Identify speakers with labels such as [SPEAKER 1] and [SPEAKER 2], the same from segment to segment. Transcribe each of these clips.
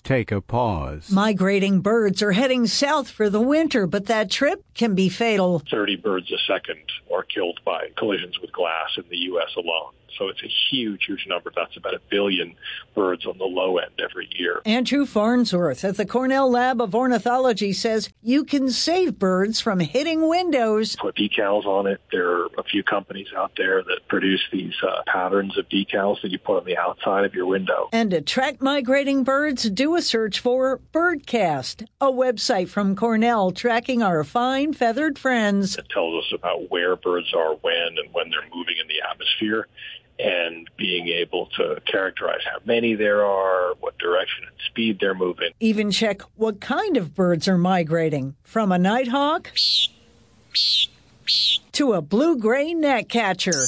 [SPEAKER 1] Take a pause.
[SPEAKER 2] Migrating birds are heading south for the winter, but that trip can be fatal.
[SPEAKER 3] 30 birds a second are killed by collisions with glass in the U.S. alone. So it's a huge, huge number. That's about 1 billion birds on the low end every year.
[SPEAKER 2] Andrew Farnsworth at the Cornell Lab of Ornithology says you can save birds from hitting windows.
[SPEAKER 3] Put decals on it. There are a few companies out there that produce these patterns of decals that you put on the outside of your window.
[SPEAKER 2] And to track migrating birds, do a search for Birdcast, a website from Cornell tracking our fine feathered friends.
[SPEAKER 3] It tells us about where birds are when and when they're moving in the atmosphere, and being able to characterize how many there are, what direction and speed they're moving.
[SPEAKER 2] Even check what kind of birds are migrating, from a nighthawk to a blue-gray gnatcatcher.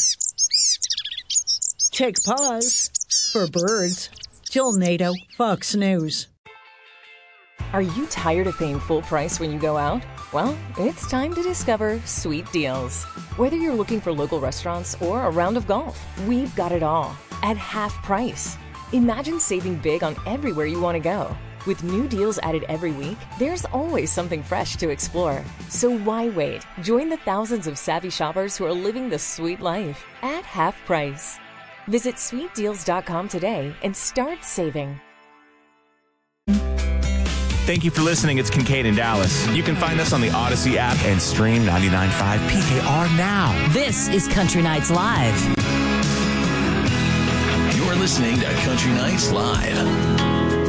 [SPEAKER 2] Take pause for birds. Jill Nato, Fox News.
[SPEAKER 4] Are you tired of paying full price when you go out? Well, it's time to discover Sweet Deals. Whether you're looking for local restaurants or a round of golf, we've got it all at half price. Imagine saving big on everywhere you want to go. With new deals added every week, there's always something fresh to explore. So why wait? Join the thousands of savvy shoppers who are living the sweet life at half price. Visit sweetdeals.com today and start saving.
[SPEAKER 5] Thank you for listening. It's Kincaid in Dallas. You can find us on the Odyssey app and stream 99.5 PKR now.
[SPEAKER 6] This is Country Nights Live.
[SPEAKER 7] You're listening to Country Nights Live.